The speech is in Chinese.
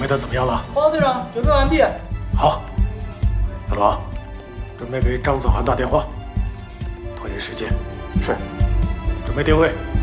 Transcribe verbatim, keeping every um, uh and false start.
的怎么样了？ 好，队长，准备完毕。 好，小罗，准备给张子涵打电话，拖延时间。 是， 准备定位。